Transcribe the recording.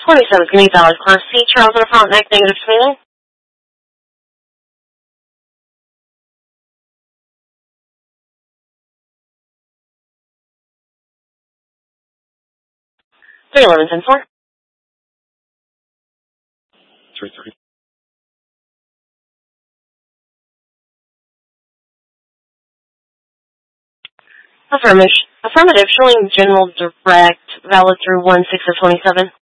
27 is going to be valid. Class C, Charles and Frontenac, negative spelling. Three 11-10-4. 3-3. Affirmative, showing general direct, valid through 1-6 of 27.